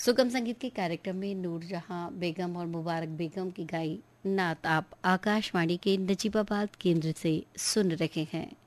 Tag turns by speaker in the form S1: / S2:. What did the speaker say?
S1: सुगम संगीत के कार्यक्रम में नूरजहां बेगम और मुबारक बेगम की गाई नात आप आकाशवाणी के नजीबाबाद केंद्र से सुन रहे हैं।